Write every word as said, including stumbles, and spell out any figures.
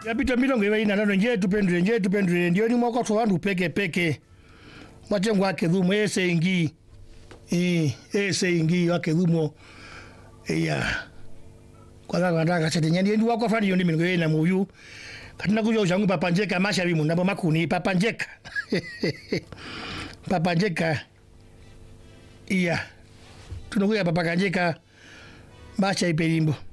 yapita milongo ina nano nje tupendwe nje tupendwe ndio ni mwako to wandu peke peke mwatengo wake dhumo ese ingi eh ese ingi wake dhumo ya kwa sababu nataka chete nyandi ndio wako fani yondi milongo ina muyu katina kujo jangu papanjeka mashabi mu nabo makuni papanjeka papanjeka iya tunakuya papanjeka masha ipelimbo